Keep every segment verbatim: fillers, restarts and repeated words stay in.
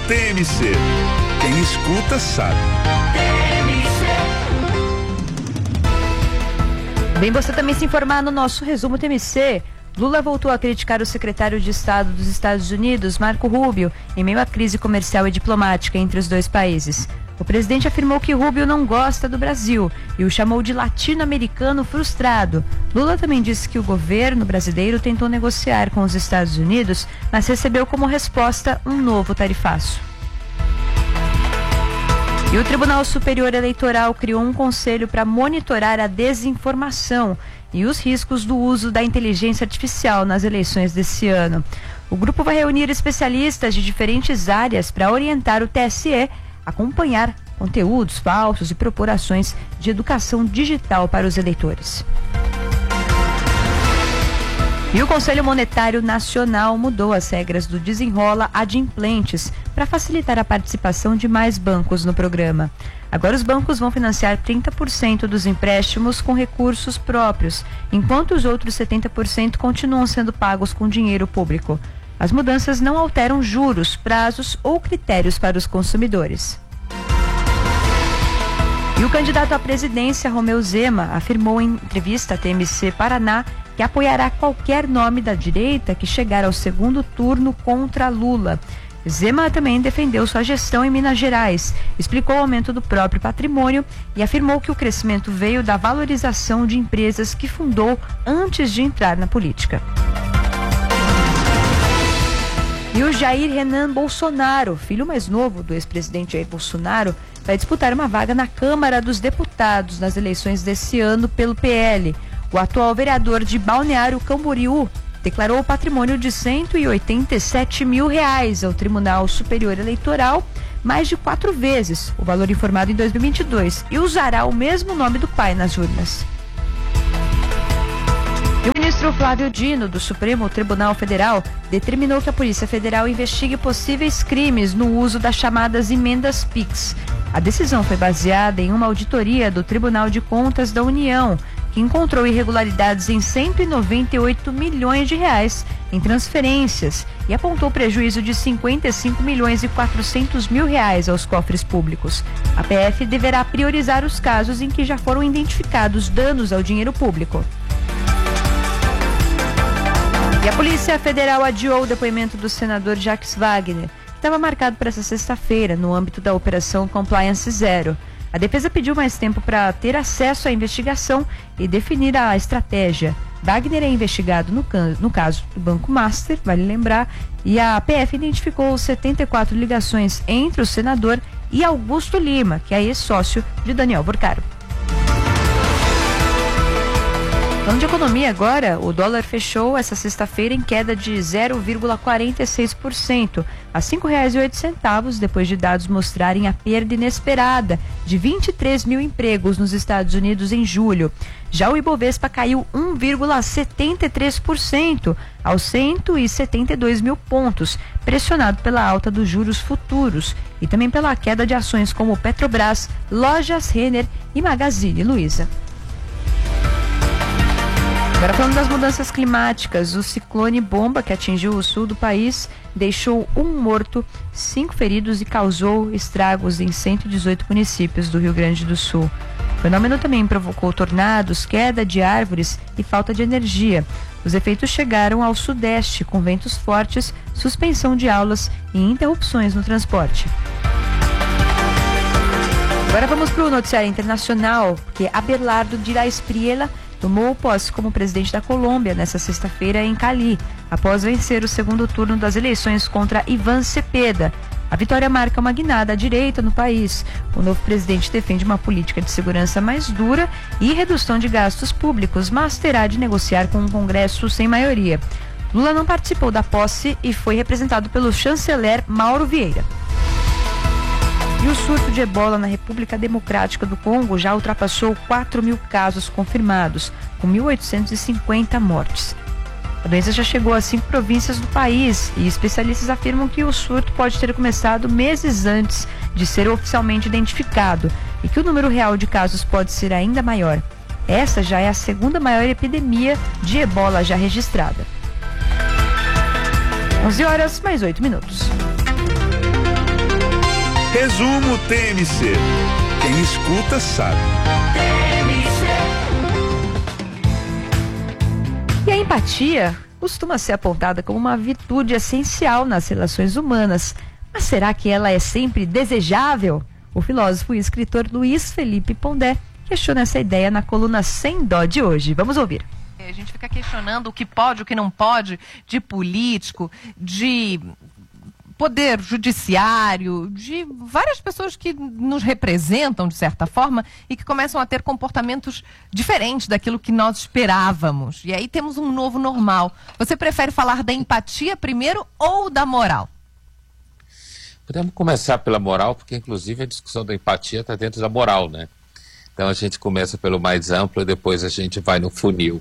T M C. Quem escuta sabe. Bem, você também se informar no nosso resumo T M C. Lula voltou a criticar o secretário de Estado dos Estados Unidos, Marco Rubio, em meio à crise comercial e diplomática entre os dois países. O presidente afirmou que Rubio não gosta do Brasil e o chamou de latino-americano frustrado. Lula também disse que o governo brasileiro tentou negociar com os Estados Unidos, mas recebeu como resposta um novo tarifaço. E o Tribunal Superior Eleitoral criou um conselho para monitorar a desinformação e os riscos do uso da inteligência artificial nas eleições desse ano. O grupo vai reunir especialistas de diferentes áreas para orientar o T S E a acompanhar conteúdos falsos e propor ações de educação digital para os eleitores. E o Conselho Monetário Nacional mudou as regras do Desenrola Adimplentes para facilitar a participação de mais bancos no programa. Agora os bancos vão financiar trinta por cento dos empréstimos com recursos próprios, enquanto os outros setenta por cento continuam sendo pagos com dinheiro público. As mudanças não alteram juros, prazos ou critérios para os consumidores. E o candidato à presidência, Romeu Zema, afirmou em entrevista à T M C Paraná que apoiará qualquer nome da direita que chegar ao segundo turno contra Lula. Zema também defendeu sua gestão em Minas Gerais, explicou o aumento do próprio patrimônio e afirmou que o crescimento veio da valorização de empresas que fundou antes de entrar na política. E o Jair Renan Bolsonaro, filho mais novo do ex-presidente Jair Bolsonaro, vai disputar uma vaga na Câmara dos Deputados nas eleições desse ano pelo P L. O atual vereador de Balneário Camboriú declarou o patrimônio de cento e oitenta e sete mil reais ao Tribunal Superior Eleitoral, mais de quatro vezes o valor informado em dois mil e vinte e dois, e usará o mesmo nome do pai nas urnas. E o ministro Flávio Dino, do Supremo Tribunal Federal, determinou que a Polícia Federal investigue possíveis crimes no uso das chamadas emendas Pix. A decisão foi baseada em uma auditoria do Tribunal de Contas da União, que encontrou irregularidades em cento e noventa e oito milhões de reais em transferências e apontou prejuízo de cinquenta e cinco milhões e quatrocentos mil reais aos cofres públicos. A P F deverá priorizar os casos em que já foram identificados danos ao dinheiro público. E a Polícia Federal adiou o depoimento do senador Jacques Wagner, que estava marcado para essa sexta-feira, no âmbito da Operação Compliance Zero. A defesa pediu mais tempo para ter acesso à investigação e definir a estratégia. Wagner é investigado no, can- no caso do Banco Master, vale lembrar, e a P F identificou setenta e quatro ligações entre o senador e Augusto Lima, que é ex-sócio de Daniel Borcaro. Falando de economia agora, o dólar fechou essa sexta-feira em queda de zero vírgula quarenta e seis por cento, a cinco reais e oito centavos, depois de dados mostrarem a perda inesperada de vinte e três mil empregos nos Estados Unidos em julho. Já o Ibovespa caiu um vírgula setenta e três por cento aos cento e setenta e dois mil pontos, pressionado pela alta dos juros futuros e também pela queda de ações como Petrobras, Lojas Renner e Magazine Luiza. Agora falando das mudanças climáticas, o ciclone Bomba, que atingiu o sul do país, deixou um morto, cinco feridos e causou estragos em cento e dezoito municípios do Rio Grande do Sul. O fenômeno também provocou tornados, queda de árvores e falta de energia. Os efeitos chegaram ao sudeste, com ventos fortes, suspensão de aulas e interrupções no transporte. Agora vamos para o noticiário internacional, porque Abelardo Dias Priela tomou posse como presidente da Colômbia nesta sexta-feira em Cali, após vencer o segundo turno das eleições contra Iván Cepeda. A vitória marca uma guinada à direita no país. O novo presidente defende uma política de segurança mais dura e redução de gastos públicos, mas terá de negociar com um Congresso sem maioria. Lula não participou da posse e foi representado pelo chanceler Mauro Vieira. E o surto de ebola na República Democrática do Congo já ultrapassou quatro mil casos confirmados, com mil oitocentos e cinquenta mortes. A doença já chegou a cinco províncias do país e especialistas afirmam que o surto pode ter começado meses antes de ser oficialmente identificado e que o número real de casos pode ser ainda maior. Essa já é a segunda maior epidemia de ebola já registrada. onze horas mais oito minutos. Resumo T M C. Quem escuta sabe. E a empatia costuma ser apontada como uma virtude essencial nas relações humanas. Mas será que ela é sempre desejável? O filósofo e escritor Luiz Felipe Pondé questiona essa ideia na coluna Sem Dó de hoje. Vamos ouvir. A gente fica questionando o que pode, o que não pode, de político, de poder judiciário, de várias pessoas que nos representam, de certa forma, e que começam a ter comportamentos diferentes daquilo que nós esperávamos. E aí temos um novo normal. Você prefere falar da empatia primeiro ou da moral? Podemos começar pela moral, porque inclusive a discussão da empatia está dentro da moral, né? Então a gente começa pelo mais amplo e depois a gente vai no funil.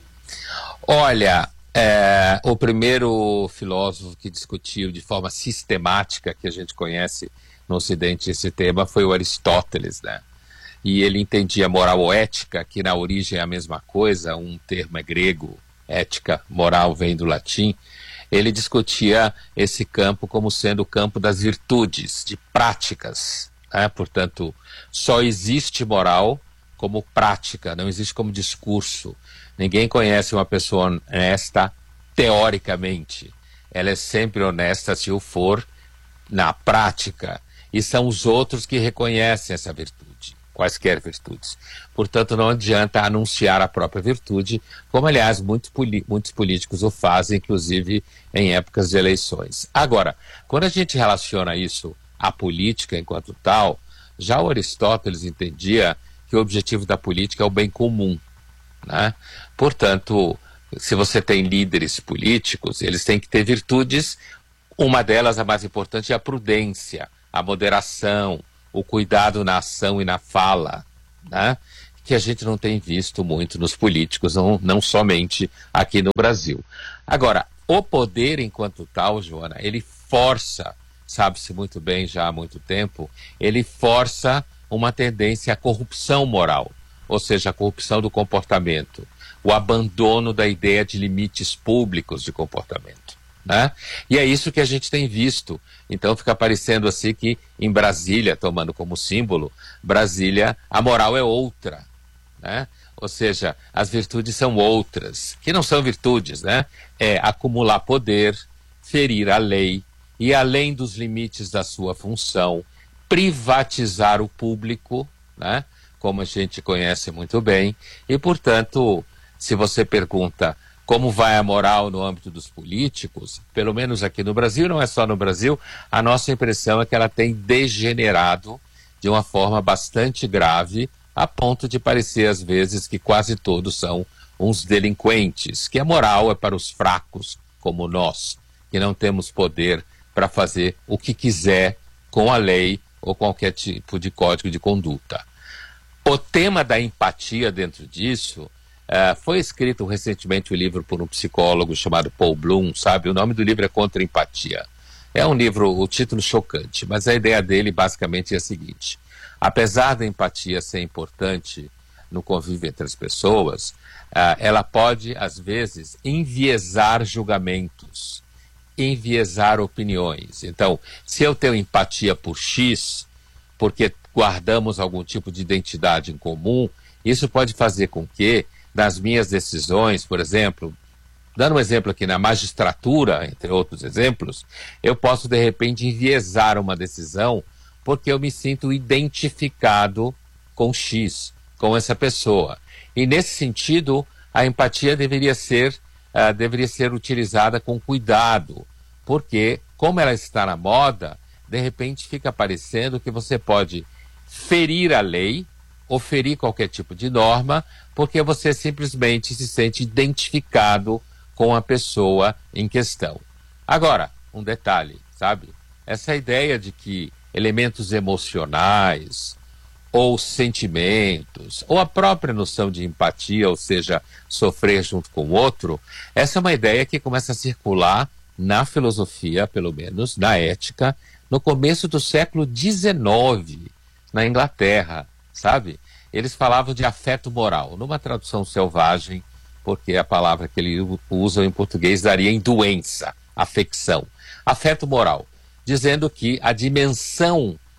Olha, é, o primeiro filósofo que discutiu de forma sistemática, que a gente conhece no Ocidente esse tema, foi o Aristóteles, né? E ele entendia moral ou ética, que na origem é a mesma coisa, um termo é grego, ética, moral vem do latim. Ele discutia esse campo como sendo o campo das virtudes, de práticas, né? Portanto, só existe moral como prática, não existe como discurso. Ninguém conhece uma pessoa honesta teoricamente. Ela é sempre honesta se o for na prática. E são os outros que reconhecem essa virtude, quaisquer virtudes. Portanto, não adianta anunciar a própria virtude, como, aliás, muitos, muitos políticos o fazem, inclusive em épocas de eleições. Agora, quando a gente relaciona isso à política enquanto tal, já o Aristóteles entendia que o objetivo da política é o bem comum, né? Portanto, se você tem líderes políticos, eles têm que ter virtudes. Uma delas, a mais importante, é a prudência, a moderação, o cuidado na ação e na fala, né? Que a gente não tem visto muito nos políticos, não, não somente aqui no Brasil. Agora, o poder enquanto tal, Joana, ele força, sabe-se muito bem já há muito tempo, ele força uma tendência à corrupção moral, ou seja, a corrupção do comportamento, o abandono da ideia de limites públicos de comportamento, né? E é isso que a gente tem visto. Então fica parecendo assim que em Brasília, tomando como símbolo, Brasília, a moral é outra, né? Ou seja, as virtudes são outras, que não são virtudes, né? É acumular poder, ferir a lei e, além dos limites da sua função, privatizar o público, né? Como a gente conhece muito bem. E, portanto, se você pergunta como vai a moral no âmbito dos políticos, pelo menos aqui no Brasil, não é só no Brasil, a nossa impressão é que ela tem degenerado de uma forma bastante grave, a ponto de parecer às vezes que quase todos são uns delinquentes, que a moral é para os fracos como nós, que não temos poder para fazer o que quiser com a lei ou qualquer tipo de código de conduta. O tema da empatia dentro disso, uh, foi escrito recentemente um livro por um psicólogo chamado Paul Bloom, sabe? O nome do livro é Contra a Empatia. É um livro, o título chocante, mas a ideia dele basicamente é a seguinte: apesar da empatia ser importante no convívio entre as pessoas, uh, ela pode, às vezes, enviesar julgamentos, enviesar opiniões. Então, se eu tenho empatia por X, porque guardamos algum tipo de identidade em comum, isso pode fazer com que, nas minhas decisões, por exemplo, dando um exemplo aqui na magistratura, entre outros exemplos, eu posso, de repente, enviesar uma decisão porque eu me sinto identificado com X, com essa pessoa. E, nesse sentido, a empatia deveria ser Uh, deveria ser utilizada com cuidado, porque, como ela está na moda, de repente fica parecendo que você pode ferir a lei ou ferir qualquer tipo de norma, porque você simplesmente se sente identificado com a pessoa em questão. Agora, um detalhe, sabe? Essa ideia de que elementos emocionais ou sentimentos, ou a própria noção de empatia, ou seja, sofrer junto com o outro, essa é uma ideia que começa a circular na filosofia, pelo menos, na ética, no começo do século dezenove, na Inglaterra, sabe? Eles falavam de afeto moral, numa tradução selvagem, porque a palavra que eles usam em português daria em doença, afecção. Afeto moral, dizendo que a dimensão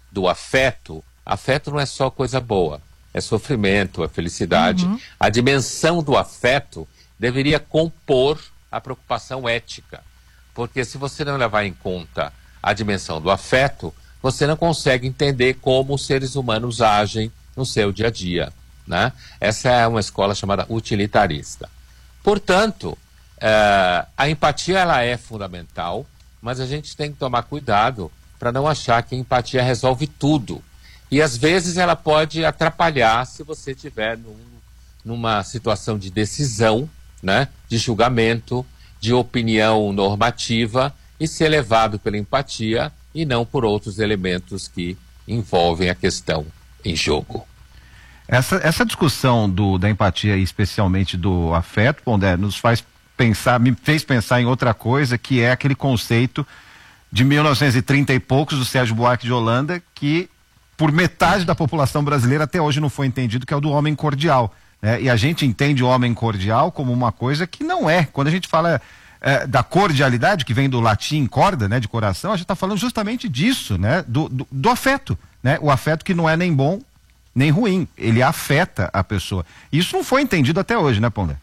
do afeto, afeto não é só coisa boa, é sofrimento, é felicidade. Uhum. A dimensão do afeto deveria compor a preocupação ética, porque se você não levar em conta a dimensão do afeto, você não consegue entender como os seres humanos agem no seu dia a dia, né? Essa é uma escola chamada utilitarista. Portanto, uh, a empatia ela é fundamental, mas a gente tem que tomar cuidado para não achar que a empatia resolve tudo. E às vezes ela pode atrapalhar se você estiver num, numa situação de decisão, né, de julgamento, de opinião normativa e ser levado pela empatia e não por outros elementos que envolvem a questão em jogo. Essa, essa discussão do, da empatia e especialmente do afeto, Pondé, nos faz pensar, me fez pensar em outra coisa, que é aquele conceito de mil novecentos e trinta e poucos do Sérgio Buarque de Holanda, que por metade da população brasileira até hoje não foi entendido, que é o do homem cordial, né? E a gente entende o homem cordial como uma coisa que não é. Quando a gente fala é, da cordialidade, que vem do latim corda, né, de coração, a gente está falando justamente disso, né, do, do, do afeto, né? O afeto que não é nem bom nem ruim, ele afeta a pessoa. Isso não foi entendido até hoje, né, Pondé?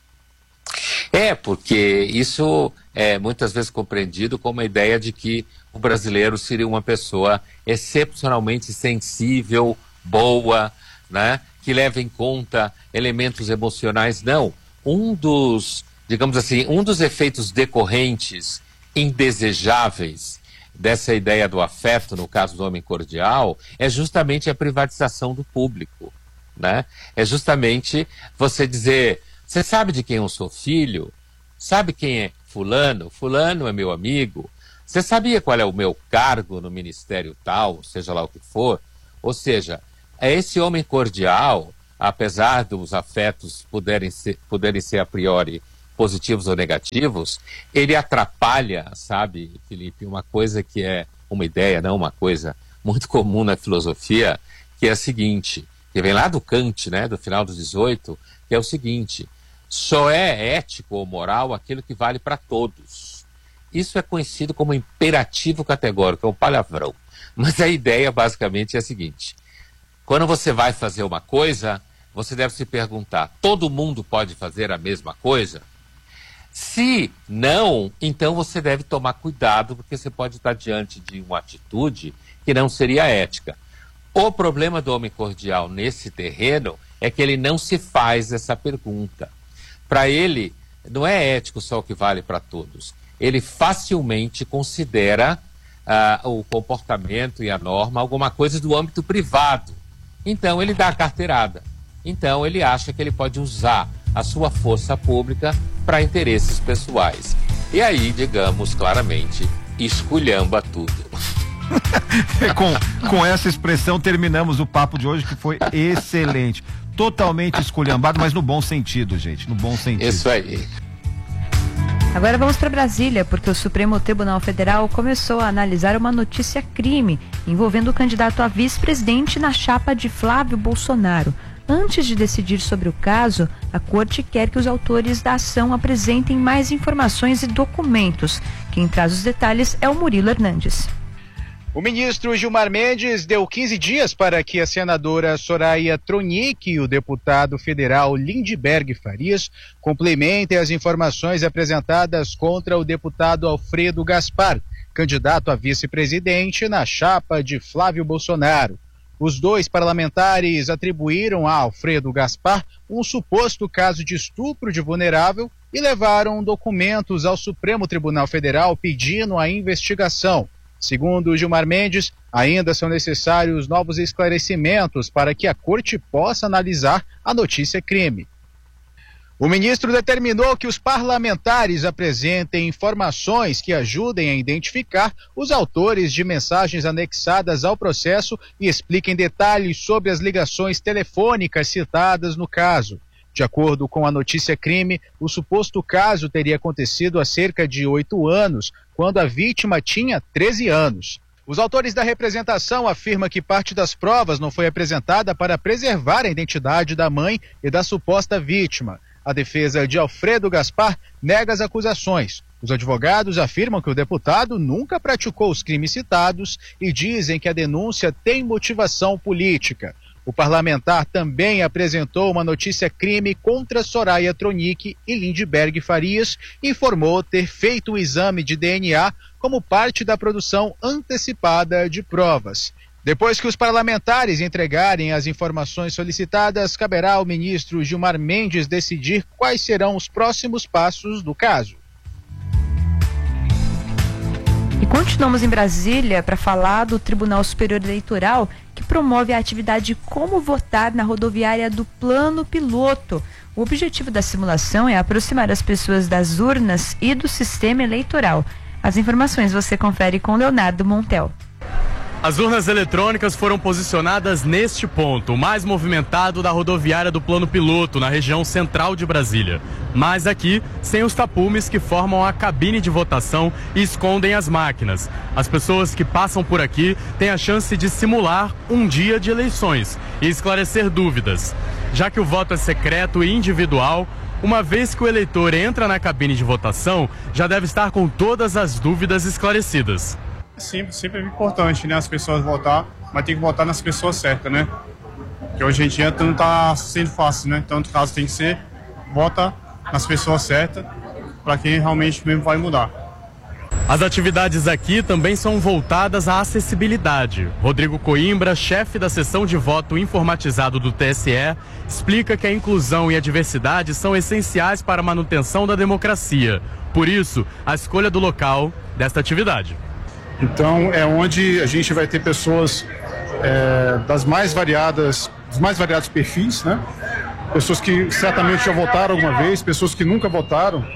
É, porque isso é muitas vezes compreendido como a ideia de que o brasileiro seria uma pessoa excepcionalmente sensível, boa, né, que leva em conta elementos emocionais. Não, um dos, digamos assim, um dos efeitos decorrentes indesejáveis dessa ideia do afeto, no caso do homem cordial, é justamente a privatização do público, né? É justamente você dizer, você sabe de quem eu sou filho? Sabe quem é fulano? Fulano é meu amigo. Você sabia qual é o meu cargo no ministério tal, seja lá o que for? Ou seja, é esse homem cordial, apesar dos afetos poderem ser, poderem ser a priori positivos ou negativos, ele atrapalha, sabe, Felipe, uma coisa que é uma ideia, não uma coisa muito comum na filosofia, que é a seguinte, que vem lá do Kant, né, do final do dezoito, que é o seguinte: só é ético ou moral aquilo que vale para todos. Isso é conhecido como imperativo categórico, é um palavrão. Mas a ideia basicamente é a seguinte: quando você vai fazer uma coisa, você deve se perguntar, todo mundo pode fazer a mesma coisa? Se não, então você deve tomar cuidado, porque você pode estar diante de uma atitude que não seria ética. O problema do homem cordial nesse terreno é que ele não se faz essa pergunta. Para ele, não é ético só o que vale para todos. Ele facilmente considera uh, o comportamento e a norma alguma coisa do âmbito privado. Então ele dá a carteirada. Então ele acha que ele pode usar a sua força pública para interesses pessoais. E aí, digamos claramente, esculhamba tudo. com, com essa expressão terminamos o papo de hoje, que foi excelente. Totalmente esculhambado, mas no bom sentido, gente, no bom sentido. Isso aí. Agora vamos para Brasília, porque o Supremo Tribunal Federal começou a analisar uma notícia crime envolvendo o candidato a vice-presidente na chapa de Flávio Bolsonaro. Antes de decidir sobre o caso, a corte quer que os autores da ação apresentem mais informações e documentos. Quem traz os detalhes é o Murilo Hernandes. O ministro Gilmar Mendes deu quinze dias para que a senadora Soraya Tronic e o deputado federal Lindbergh Farias complementem as informações apresentadas contra o deputado Alfredo Gaspar, candidato a vice-presidente na chapa de Flávio Bolsonaro. Os dois parlamentares atribuíram a Alfredo Gaspar um suposto caso de estupro de vulnerável e levaram documentos ao Supremo Tribunal Federal pedindo a investigação. Segundo Gilmar Mendes, ainda são necessários novos esclarecimentos para que a corte possa analisar a notícia crime. O ministro determinou que os parlamentares apresentem informações que ajudem a identificar os autores de mensagens anexadas ao processo e expliquem detalhes sobre as ligações telefônicas citadas no caso. De acordo com a notícia crime, o suposto caso teria acontecido há cerca de oito anos, quando a vítima tinha treze anos. Os autores da representação afirmam que parte das provas não foi apresentada para preservar a identidade da mãe e da suposta vítima. A defesa de Alfredo Gaspar nega as acusações. Os advogados afirmam que o deputado nunca praticou os crimes citados e dizem que a denúncia tem motivação política. O parlamentar também apresentou uma notícia-crime contra Soraya Tronic e Lindbergh Farias e informou ter feito o exame de D N A como parte da produção antecipada de provas. Depois que os parlamentares entregarem as informações solicitadas, caberá ao ministro Gilmar Mendes decidir quais serão os próximos passos do caso. E continuamos em Brasília para falar do Tribunal Superior Eleitoral, que promove a atividade Como Votar na rodoviária do Plano Piloto. O objetivo da simulação é aproximar as pessoas das urnas e do sistema eleitoral. As informações você confere com Leonardo Montel. As urnas eletrônicas foram posicionadas neste ponto, o mais movimentado da rodoviária do Plano Piloto, na região central de Brasília. Mas aqui, sem os tapumes que formam a cabine de votação e escondem as máquinas. As pessoas que passam por aqui têm a chance de simular um dia de eleições e esclarecer dúvidas. Já que o voto é secreto e individual, uma vez que o eleitor entra na cabine de votação, já deve estar com todas as dúvidas esclarecidas. Sempre, sempre é importante, né, as pessoas votar, mas tem que votar nas pessoas certas, né? Porque hoje em dia não está sendo fácil, né? Então, no caso, tem que ser, vota nas pessoas certas, para quem realmente mesmo vai mudar. As atividades aqui também são voltadas à acessibilidade. Rodrigo Coimbra, chefe da seção de voto informatizado do T S E, explica que a inclusão e a diversidade são essenciais para a manutenção da democracia. Por isso, a escolha do local desta atividade. Então, é onde a gente vai ter pessoas é, das mais variadas, dos mais variados perfis, né? Pessoas que certamente já votaram alguma vez, pessoas que nunca votaram.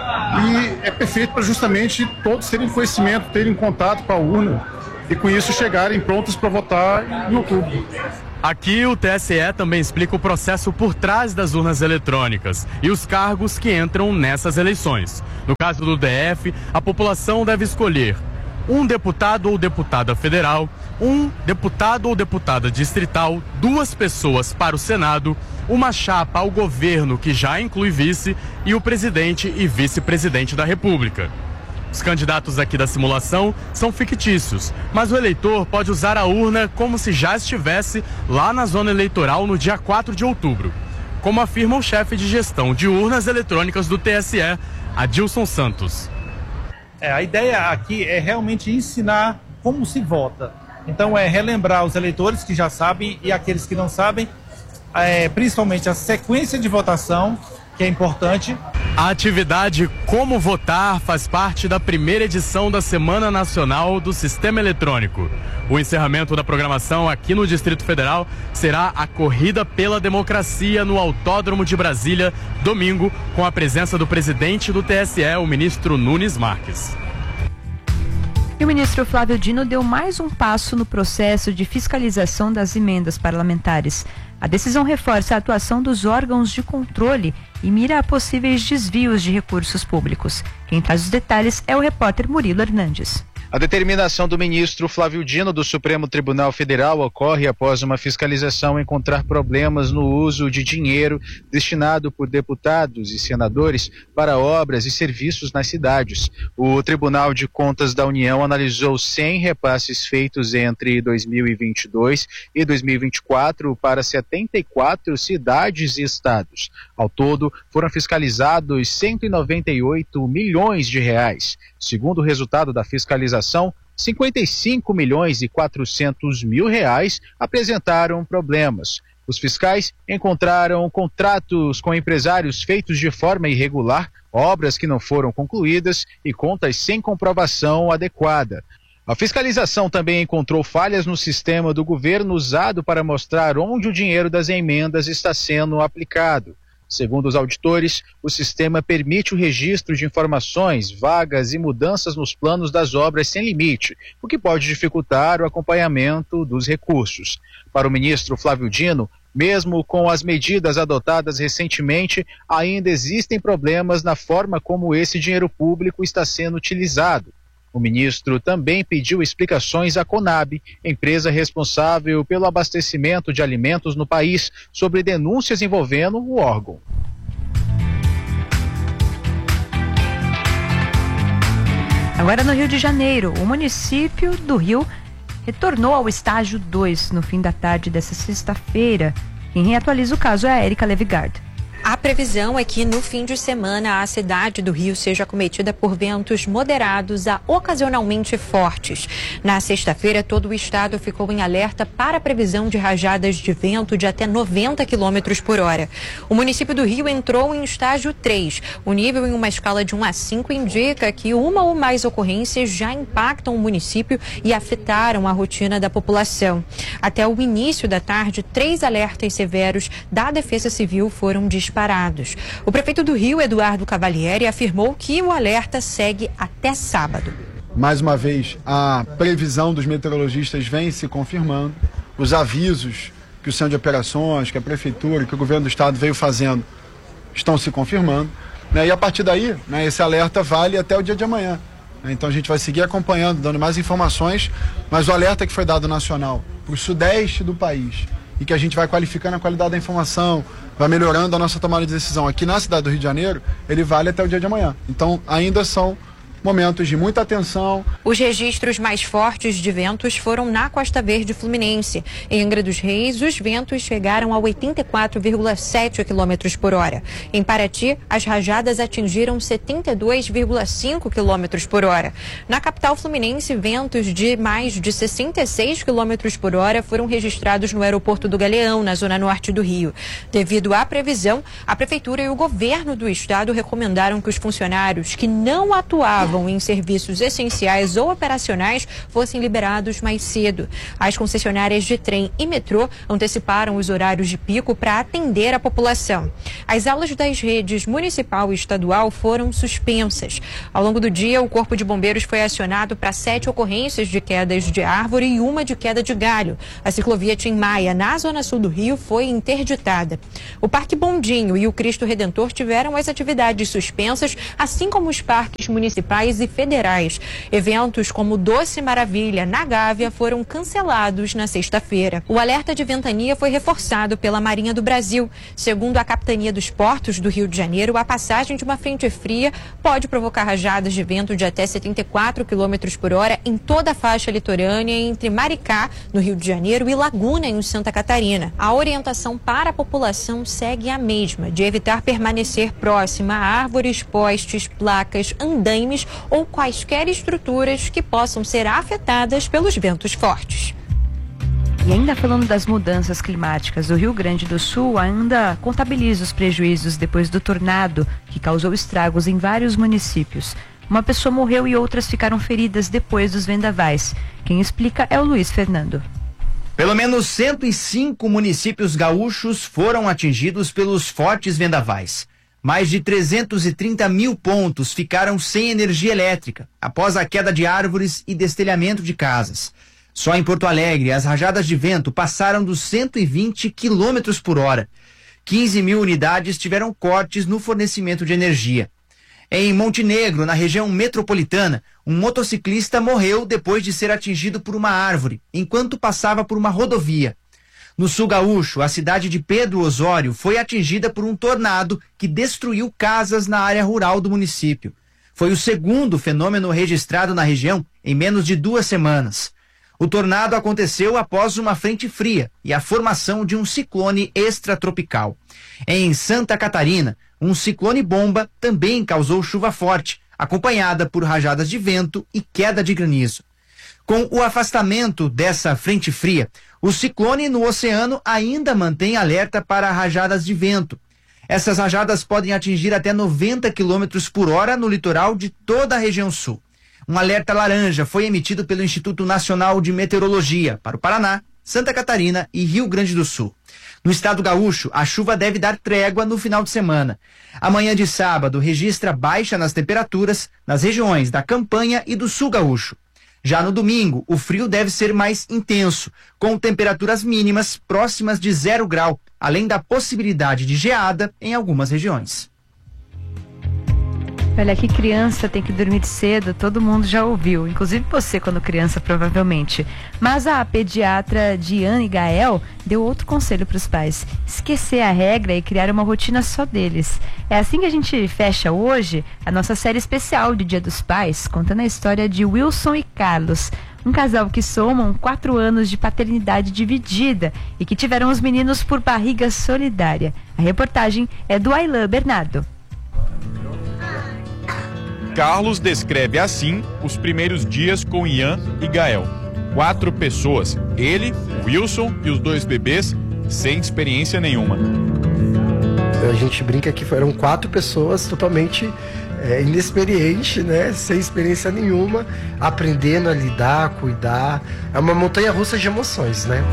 E é perfeito para justamente todos terem conhecimento, terem contato com a urna e com isso chegarem prontos para votar em outubro. Aqui o T S E também explica o processo por trás das urnas eletrônicas e os cargos que entram nessas eleições. No caso do D F, a população deve escolher um deputado ou deputada federal, um deputado ou deputada distrital, duas pessoas para o Senado, uma chapa ao governo que já inclui vice e o presidente e vice-presidente da República. Os candidatos aqui da simulação são fictícios, mas o eleitor pode usar a urna como se já estivesse lá na zona eleitoral no dia quatro de outubro, como afirma o chefe de gestão de urnas eletrônicas do T S E, Adilson Santos. É, a ideia aqui é realmente ensinar como se vota. Então é relembrar os eleitores que já sabem e aqueles que não sabem, é, principalmente a sequência de votação, que é importante. A atividade Como Votar faz parte da primeira edição da Semana Nacional do Sistema Eletrônico. O encerramento da programação aqui no Distrito Federal será a Corrida pela Democracia no Autódromo de Brasília, domingo, com a presença do presidente do T S E, o ministro Nunes Marques. E o ministro Flávio Dino deu mais um passo no processo de fiscalização das emendas parlamentares. A decisão reforça a atuação dos órgãos de controle e mira a possíveis desvios de recursos públicos. Quem traz os detalhes é o repórter Murilo Hernandes. A determinação do ministro Flávio Dino do Supremo Tribunal Federal ocorre após uma fiscalização encontrar problemas no uso de dinheiro destinado por deputados e senadores para obras e serviços nas cidades. O Tribunal de Contas da União analisou cem repasses feitos entre dois mil e vinte e dois e dois mil e vinte e quatro para setenta e quatro cidades e estados. Ao todo, foram fiscalizados cento e noventa e oito milhões de reais. Segundo o resultado da fiscalização, cinquenta e cinco milhões e quatrocentos mil reais apresentaram problemas. Os fiscais encontraram contratos com empresários feitos de forma irregular, obras que não foram concluídas e contas sem comprovação adequada. A fiscalização também encontrou falhas no sistema do governo usado para mostrar onde o dinheiro das emendas está sendo aplicado. Segundo os auditores, o sistema permite o registro de informações, vagas e mudanças nos planos das obras sem limite, o que pode dificultar o acompanhamento dos recursos. Para o ministro Flávio Dino, mesmo com as medidas adotadas recentemente, ainda existem problemas na forma como esse dinheiro público está sendo utilizado. O ministro também pediu explicações à Conab, empresa responsável pelo abastecimento de alimentos no país, sobre denúncias envolvendo o órgão. Agora no Rio de Janeiro, o município do Rio retornou ao estágio dois no fim da tarde dessa sexta-feira. Quem reatualiza o caso é a Érica Levigard. A previsão é que no fim de semana a cidade do Rio seja acometida por ventos moderados a ocasionalmente fortes. Na sexta-feira, todo o estado ficou em alerta para a previsão de rajadas de vento de até noventa quilômetros por hora. O município do Rio entrou em estágio três. O nível em uma escala de um a cinco indica que uma ou mais ocorrências já impactam o município e afetaram a rotina da população. Até o início da tarde, três alertas severos da Defesa Civil foram disparados. Parados. O prefeito do Rio, Eduardo Cavalieri, afirmou que o alerta segue até sábado. Mais uma vez, a previsão dos meteorologistas vem se confirmando. Os avisos que o Centro de Operações, que a Prefeitura, que o Governo do Estado veio fazendo estão se confirmando. Né? E a partir daí, né, esse alerta vale até o dia de amanhã. Né? Então a gente vai seguir acompanhando, dando mais informações, mas o alerta que foi dado nacional para o sudeste do país e que a gente vai qualificando a qualidade da informação, vai melhorando a nossa tomada de decisão aqui na cidade do Rio de Janeiro, ele vale até o dia de amanhã. Então, ainda são momentos de muita atenção. Os registros mais fortes de ventos foram na Costa Verde Fluminense. Em Angra dos Reis, os ventos chegaram a oitenta e quatro vírgula sete quilômetros por hora. Em Paraty, as rajadas atingiram setenta e dois vírgula cinco quilômetros por hora. Na capital fluminense, ventos de mais de sessenta e seis quilômetros por hora foram registrados no aeroporto do Galeão, na zona norte do Rio. Devido à previsão, a Prefeitura e o governo do estado recomendaram que os funcionários que não atuavam em serviços essenciais ou operacionais fossem liberados mais cedo. As concessionárias de trem e metrô anteciparam os horários de pico para atender a população. As aulas das redes municipal e estadual foram suspensas. Ao longo do dia, o Corpo de Bombeiros foi acionado para sete ocorrências de quedas de árvore e uma de queda de galho. A ciclovia Tim Maia, na zona sul do Rio, foi interditada. O Parque Bondinho e o Cristo Redentor tiveram as atividades suspensas, assim como os parques municipais e federais. Eventos como Doce Maravilha, na Gávea, foram cancelados na sexta-feira. O alerta de ventania foi reforçado pela Marinha do Brasil. Segundo a Capitania dos Portos do Rio de Janeiro, a passagem de uma frente fria pode provocar rajadas de vento de até setenta e quatro quilômetros por hora em toda a faixa litorânea entre Maricá, no Rio de Janeiro, e Laguna, em Santa Catarina. A orientação para a população segue a mesma, de evitar permanecer próxima a árvores, postes, placas, andaimes ou quaisquer estruturas que possam ser afetadas pelos ventos fortes. E ainda falando das mudanças climáticas, o Rio Grande do Sul ainda contabiliza os prejuízos depois do tornado que causou estragos em vários municípios. Uma pessoa morreu e outras ficaram feridas depois dos vendavais. Quem explica é o Luiz Fernando. Pelo menos cento e cinco municípios gaúchos foram atingidos pelos fortes vendavais. Mais de trezentos e trinta mil pontos ficaram sem energia elétrica após a queda de árvores e destelhamento de casas. Só em Porto Alegre, as rajadas de vento passaram dos cento e vinte quilômetros por hora. quinze mil unidades tiveram cortes no fornecimento de energia. Em Montenegro, na região metropolitana, um motociclista morreu depois de ser atingido por uma árvore, enquanto passava por uma rodovia. No sul gaúcho, a cidade de Pedro Osório foi atingida por um tornado que destruiu casas na área rural do município. Foi o segundo fenômeno registrado na região em menos de duas semanas. O tornado aconteceu após uma frente fria e a formação de um ciclone extratropical. Em Santa Catarina, um ciclone bomba também causou chuva forte, acompanhada por rajadas de vento e queda de granizo. Com o afastamento dessa frente fria, o ciclone no oceano ainda mantém alerta para rajadas de vento. Essas rajadas podem atingir até noventa quilômetros por hora no litoral de toda a região sul. Um alerta laranja foi emitido pelo Instituto Nacional de Meteorologia para o Paraná, Santa Catarina e Rio Grande do Sul. No estado gaúcho, a chuva deve dar trégua no final de semana. Amanhã de sábado registra baixa nas temperaturas nas regiões da Campanha e do Sul gaúcho. Já no domingo, o frio deve ser mais intenso, com temperaturas mínimas próximas de zero grau, além da possibilidade de geada em algumas regiões. Olha, que criança tem que dormir cedo, todo mundo já ouviu, inclusive você quando criança, provavelmente. Mas a pediatra Diane Gael deu outro conselho para os pais: esquecer a regra e criar uma rotina só deles. É assim que a gente fecha hoje a nossa série especial de Dia dos Pais, contando a história de Wilson e Carlos, um casal que somam quatro anos de paternidade dividida e que tiveram os meninos por barriga solidária. A reportagem é do Aylan Bernardo. Carlos descreve assim os primeiros dias com Ian e Gael. Quatro pessoas, ele, Wilson e os dois bebês, sem experiência nenhuma. A gente brinca que foram quatro pessoas totalmente é, inexperientes, né? Sem experiência nenhuma, aprendendo a lidar, cuidar. É uma montanha-russa de emoções, né?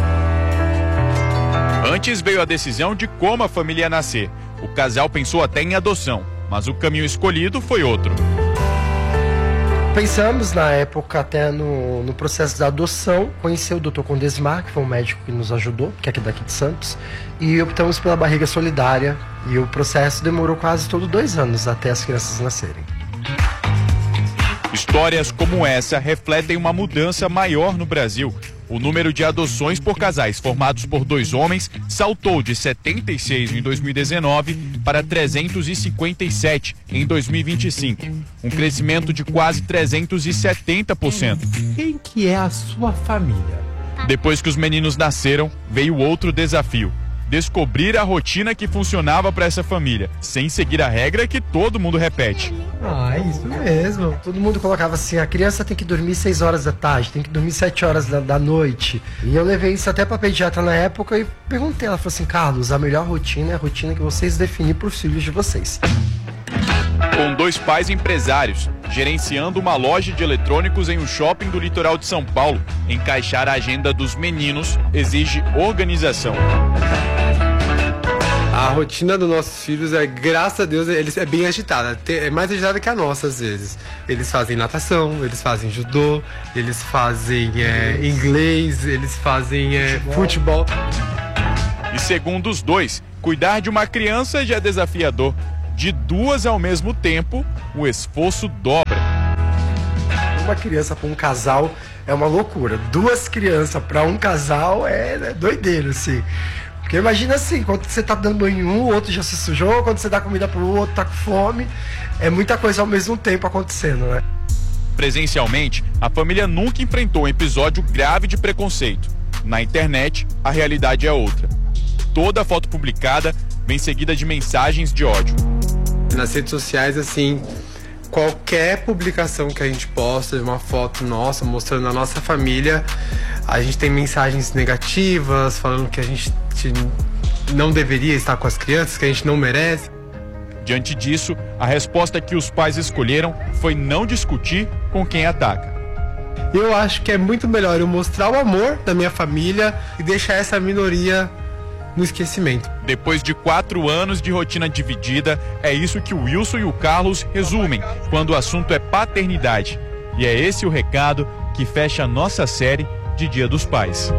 Antes veio a decisão de como a família ia nascer. O casal pensou até em adoção, mas o caminho escolhido foi outro. Pensamos na época até no, no processo da adoção, conheci o doutor Condesmar, que foi um médico que nos ajudou, que é aqui daqui de Santos, e optamos pela barriga solidária, e o processo demorou quase todos dois anos até as crianças nascerem. Histórias como essa refletem uma mudança maior no Brasil. O número de adoções por casais formados por dois homens saltou de setenta e seis em dois mil e dezenove para trezentos e cinquenta e sete em dois mil e vinte e cinco, um crescimento de quase trezentos e setenta por cento. Quem que é a sua família? Depois que os meninos nasceram, veio outro desafio: descobrir a rotina que funcionava para essa família, sem seguir a regra que todo mundo repete. Ah, é isso mesmo. Todo mundo colocava assim: a criança tem que dormir seis horas da tarde, tem que dormir sete horas da, da noite. E eu levei isso até pra pediatra na época e perguntei, ela falou assim: Carlos, a melhor rotina é a rotina que vocês definem pros filhos de vocês. Com dois pais empresários, gerenciando uma loja de eletrônicos em um shopping do litoral de São Paulo, encaixar a agenda dos meninos exige organização. A rotina dos nossos filhos é, graças a Deus, eles é bem agitada. É mais agitada que a nossa, às vezes. Eles fazem natação, eles fazem judô, eles fazem é, inglês, eles fazem é, futebol. E segundo os dois, cuidar de uma criança já é desafiador. De duas ao mesmo tempo, o esforço dobra. Uma criança para um casal é uma loucura. Duas crianças para um casal é, é doideiro, assim. Porque imagina assim, quando você tá dando banho em um, o outro já se sujou, quando você dá comida pro outro, tá com fome. É muita coisa ao mesmo tempo acontecendo, né? Presencialmente, a família nunca enfrentou um episódio grave de preconceito. Na internet, a realidade é outra. Toda foto publicada vem seguida de mensagens de ódio. Nas redes sociais, assim, qualquer publicação que a gente posta de uma foto nossa, mostrando a nossa família, a gente tem mensagens negativas, falando que a gente não deveria estar com as crianças, que a gente não merece. Diante disso, a resposta que os pais escolheram foi não discutir com quem ataca. Eu acho que é muito melhor eu mostrar o amor da minha família e deixar essa minoria no esquecimento. Depois de quatro anos de rotina dividida, é isso que o Wilson e o Carlos resumem quando o assunto é paternidade. E é esse o recado que fecha a nossa série de Dia dos Pais.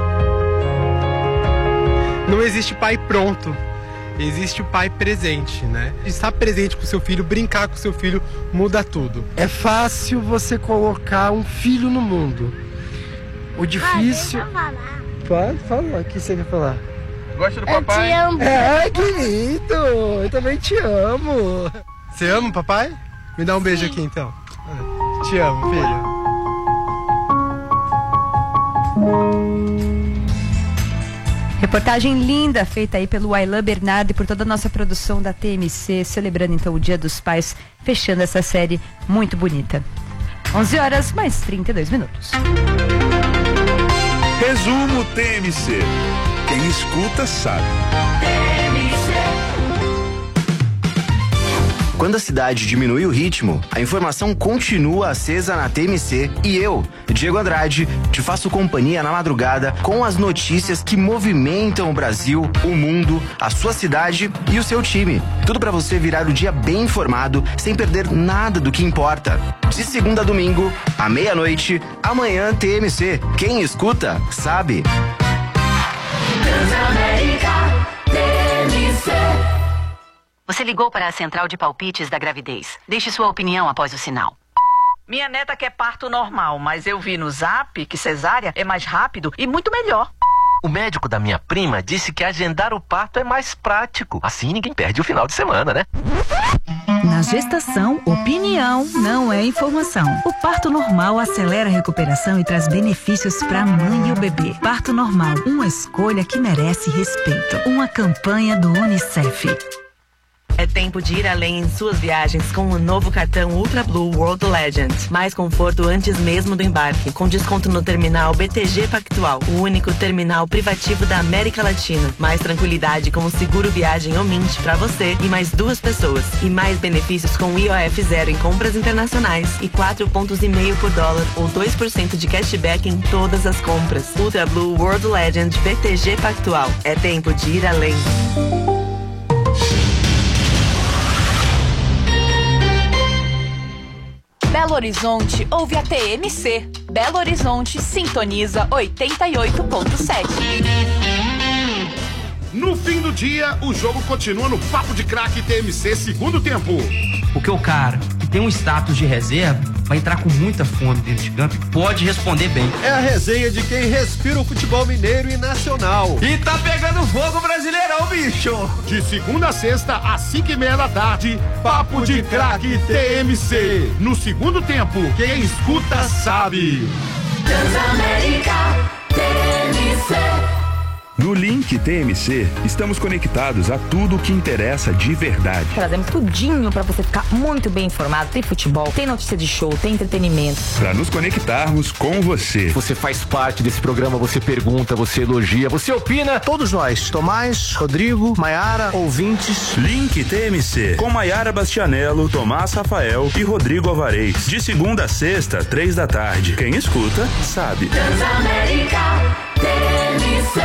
Não existe pai pronto, existe o pai presente, né? Estar presente com o seu filho, brincar com o seu filho, muda tudo. É fácil você colocar um filho no mundo. O difícil... Pode falar, o que você quer falar? Gosta do papai? Eu te amo. É, querido, eu também te amo. Você ama o papai? Me dá um beijo Sim. aqui então. Te amo, filho. Reportagem linda feita aí pelo Aylan Bernardo e por toda a nossa produção da T M C, celebrando então o Dia dos Pais, fechando essa série muito bonita. onze horas mais trinta e dois minutos. Resumo T M C. Quem escuta sabe. Quando a cidade diminui o ritmo, a informação continua acesa na T M C e eu, Diego Andrade, te faço companhia na madrugada com as notícias que movimentam o Brasil, o mundo, a sua cidade e o seu time. Tudo para você virar o dia bem informado, sem perder nada do que importa. De segunda a domingo, à meia-noite, amanhã T M C. Quem escuta, sabe. Transamérica, T M C. Você ligou para a central de palpites da gravidez. Deixe sua opinião após o sinal. Minha neta quer parto normal, mas eu vi no Zap que cesárea é mais rápido e muito melhor. O médico da minha prima disse que agendar o parto é mais prático. Assim ninguém perde o final de semana, né? Na gestação, opinião não é informação. O parto normal acelera a recuperação e traz benefícios para a mãe e o bebê. Parto normal, uma escolha que merece respeito. Uma campanha do Unicef. É tempo de ir além em suas viagens com o novo cartão Ultra Blue World Legend. Mais conforto antes mesmo do embarque, com desconto no terminal B T G Pactual, o único terminal privativo da América Latina. Mais tranquilidade com o seguro viagem Omint para você e mais duas pessoas. E mais benefícios com I O F zero em compras internacionais e quatro pontos e meio por dólar ou dois por cento de cashback em todas as compras. Ultra Blue World Legend B T G Pactual. É tempo de ir além. Belo Horizonte ouve a T M C. Belo Horizonte sintoniza oitenta e oito ponto sete. No fim do dia, o jogo continua no Papo de Craque T M C segundo tempo. Porque o cara que tem um status de reserva vai entrar com muita fome dentro de campo e pode responder bem. É a resenha de quem respira o futebol mineiro e nacional. E tá pegando fogo Brasileirão, bicho! De segunda a sexta, às cinco e meia da tarde, Papo de Craque T M C. No segundo tempo, quem escuta sabe. Transamérica T M C. No Link T M C, estamos conectados a tudo o que interessa de verdade. Trazemos tudinho para você ficar muito bem informado. Tem futebol, tem notícia de show, tem entretenimento. Para nos conectarmos com você. Você faz parte desse programa, você pergunta, você elogia, você opina. Todos nós, Tomás, Rodrigo, Maiara, ouvintes. Link T M C, com Maiara Bastianello, Tomás Rafael e Rodrigo Alvarez. De segunda a sexta, três da tarde. Quem escuta, sabe. Transamérica T M C.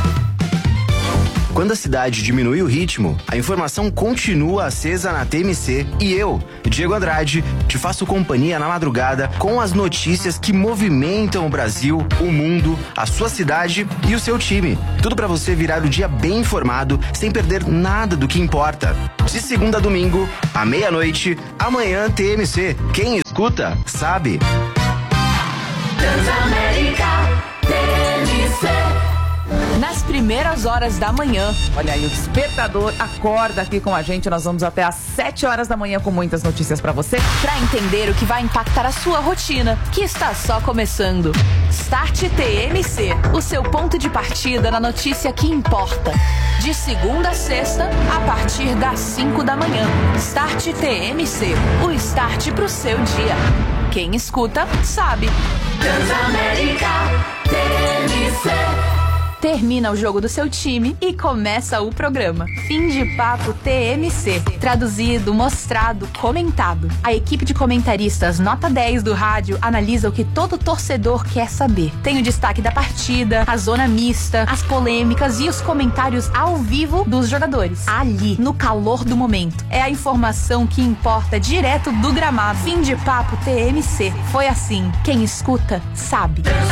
Quando a cidade diminui o ritmo, a informação continua acesa na T M C e eu, Diego Andrade, te faço companhia na madrugada com as notícias que movimentam o Brasil, o mundo, a sua cidade e o seu time. Tudo para você virar o dia bem informado, sem perder nada do que importa. De segunda a domingo, à meia-noite, amanhã T M C. Quem escuta, sabe. Transamérica T M C. Nas primeiras horas da manhã. Olha aí, o despertador acorda aqui com a gente. Nós vamos até às sete horas da manhã com muitas notícias pra você, pra entender o que vai impactar a sua rotina, que está só começando. Start T M C, o seu ponto de partida na notícia que importa. De segunda a sexta, a partir das cinco da manhã. Start T M C, o start pro seu dia. Quem escuta, sabe. Transamérica T M C. Termina o jogo do seu time e começa o programa. Fim de Papo T M C. Traduzido, mostrado, comentado. A equipe de comentaristas nota dez do rádio analisa o que todo torcedor quer saber. Tem o destaque da partida, a zona mista, as polêmicas e os comentários ao vivo dos jogadores. Ali, no calor do momento. É a informação que importa direto do gramado. Fim de Papo T M C. Foi assim. Quem escuta, sabe.